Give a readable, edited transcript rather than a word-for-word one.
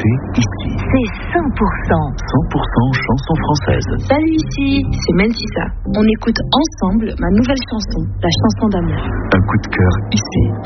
écoutez ici. C'est 100%. 100% chansons françaises. Salut, ici, c'est Mensissa. On écoute ensemble ma nouvelle chanson, la chanson d'amour. Un coup de cœur ici.